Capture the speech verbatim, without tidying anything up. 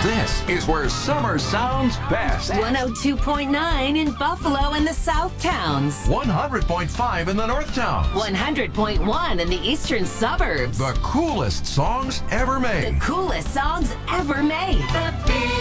This is where summer sounds best. one oh two point nine in Buffalo and the South Towns. one hundred point five in the North Towns. one hundred point one in the Eastern Suburbs. The coolest songs ever made. The coolest songs ever made.